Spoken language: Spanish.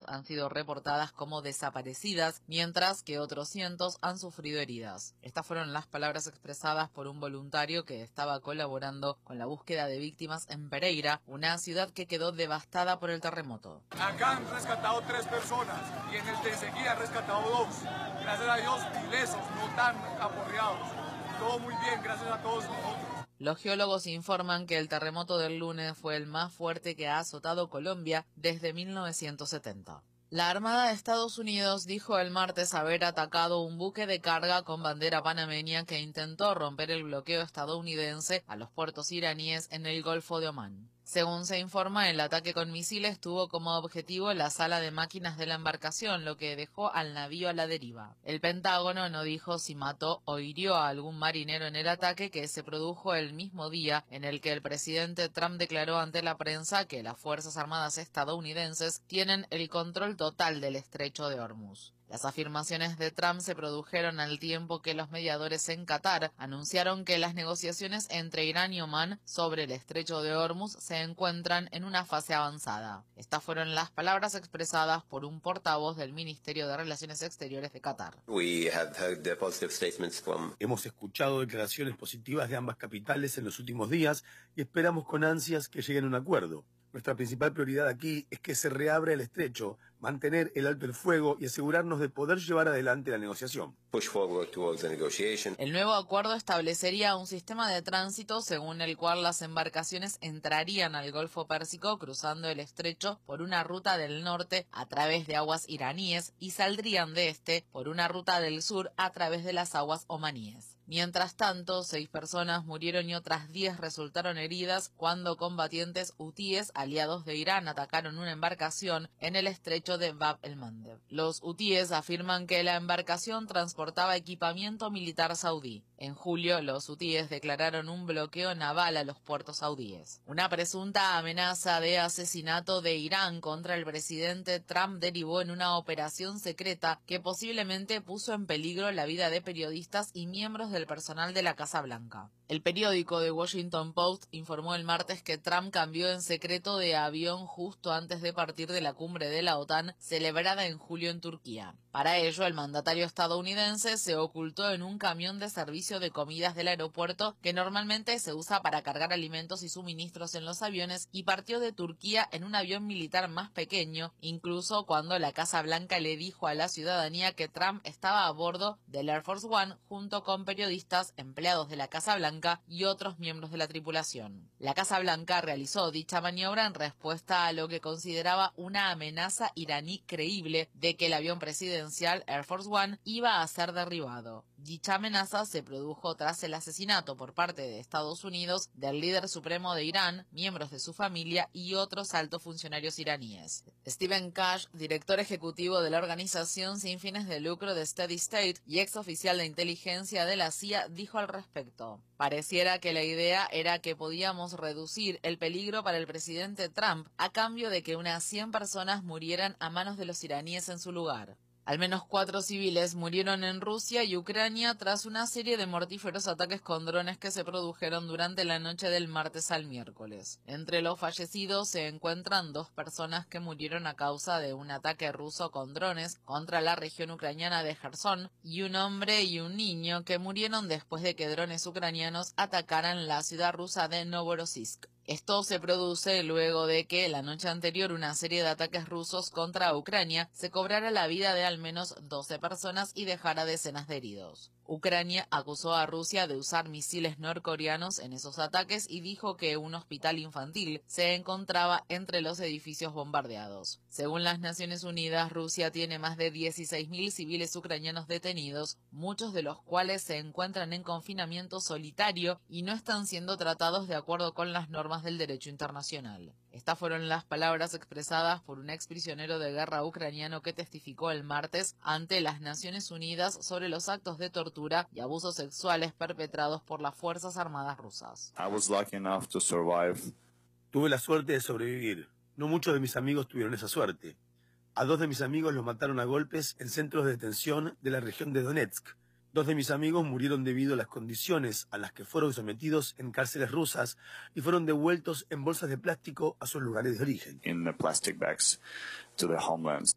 han sido reportadas como desaparecidas, mientras que otros cientos han sufrido heridas. Estas fueron las palabras expresadas por un voluntario que estaba colaborando con la búsqueda de víctimas en Pereira, una ciudad que quedó devastada por el terremoto. Acá han rescatado 3 personas y en el de enseguida han rescatado 2. Gracias a Dios, ilesos, no tan aporreados. Todo muy bien, gracias a todos nosotros. Los geólogos informan que el terremoto del lunes fue el más fuerte que ha azotado Colombia desde 1970. La Armada de Estados Unidos dijo el martes haber atacado un buque de carga con bandera panameña que intentó romper el bloqueo estadounidense a los puertos iraníes en el Golfo de Omán. Según se informa, el ataque con misiles tuvo como objetivo la sala de máquinas de la embarcación, lo que dejó al navío a la deriva. El Pentágono no dijo si mató o hirió a algún marinero en el ataque, que se produjo el mismo día en el que el presidente Trump declaró ante la prensa que las Fuerzas Armadas estadounidenses tienen el control total del estrecho de Hormuz. Las afirmaciones de Trump se produjeron al tiempo que los mediadores en Qatar anunciaron que las negociaciones entre Irán y Omán sobre el estrecho de Hormuz se encuentran en una fase avanzada. Estas fueron las palabras expresadas por un portavoz del Ministerio de Relaciones Exteriores de Qatar. Hemos escuchado declaraciones positivas de ambas capitales en los últimos días y esperamos con ansias que lleguen a un acuerdo. Nuestra principal prioridad aquí es que se reabra el estrecho, mantener el alto el fuego y asegurarnos de poder llevar adelante la negociación. El nuevo acuerdo establecería un sistema de tránsito según el cual las embarcaciones entrarían al Golfo Pérsico cruzando el estrecho por una ruta del norte a través de aguas iraníes y saldrían de este por una ruta del sur a través de las aguas omaníes. Mientras tanto, 6 personas murieron y otras 10 resultaron heridas cuando combatientes hutíes aliados de Irán atacaron una embarcación en el estrecho de Bab el-Mandeb. Los hutíes afirman que la embarcación transportaba equipamiento militar saudí. En julio, los hutíes declararon un bloqueo naval a los puertos saudíes. Una presunta amenaza de asesinato de Irán contra el presidente Trump derivó en una operación secreta que posiblemente puso en peligro la vida de periodistas y miembros del personal de la Casa Blanca. El periódico The Washington Post informó el martes que Trump cambió en secreto de avión justo antes de partir de la cumbre de la OTAN celebrada en julio en Turquía. Para ello, el mandatario estadounidense se ocultó en un camión de servicio de comidas del aeropuerto que normalmente se usa para cargar alimentos y suministros en los aviones y partió de Turquía en un avión militar más pequeño, incluso cuando la Casa Blanca le dijo a la ciudadanía que Trump estaba a bordo del Air Force One junto con periodistas, empleados de la Casa Blanca y otros miembros de la tripulación. La Casa Blanca realizó dicha maniobra en respuesta a lo que consideraba una amenaza iraní creíble de que el avión presidencial Air Force One iba a ser derribado. Dicha amenaza se produjo tras el asesinato por parte de Estados Unidos del líder supremo de Irán, miembros de su familia y otros altos funcionarios iraníes. Stephen Cash, director ejecutivo de la organización sin fines de lucro de Steady State y ex oficial de inteligencia de la CIA, dijo al respecto: pareciera que la idea era que podíamos reducir el peligro para el presidente Trump a cambio de que unas 100 personas murieran a manos de los iraníes en su lugar. Al menos 4 civiles murieron en Rusia y Ucrania tras una serie de mortíferos ataques con drones que se produjeron durante la noche del martes al miércoles. Entre los fallecidos se encuentran 2 personas que murieron a causa de un ataque ruso con drones contra la región ucraniana de Jersón y un hombre y un niño que murieron después de que drones ucranianos atacaran la ciudad rusa de Novorossiysk. Esto se produce luego de que la noche anterior una serie de ataques rusos contra Ucrania se cobrara la vida de al menos 12 personas y dejara decenas de heridos. Ucrania acusó a Rusia de usar misiles norcoreanos en esos ataques y dijo que un hospital infantil se encontraba entre los edificios bombardeados. Según las Naciones Unidas, Rusia tiene más de 16.000 civiles ucranianos detenidos, muchos de los cuales se encuentran en confinamiento solitario y no están siendo tratados de acuerdo con las normas del derecho internacional. Estas fueron las palabras expresadas por un exprisionero de guerra ucraniano que testificó el martes ante las Naciones Unidas sobre los actos de tortura y abusos sexuales perpetrados por las Fuerzas Armadas rusas. Tuve la suerte de sobrevivir. No muchos de mis amigos tuvieron esa suerte. A 2 de mis amigos los mataron a golpes en centros de detención de la región de Donetsk. 2 de mis amigos murieron debido a las condiciones a las que fueron sometidos en cárceles rusas y fueron devueltos en bolsas de plástico a sus lugares de origen.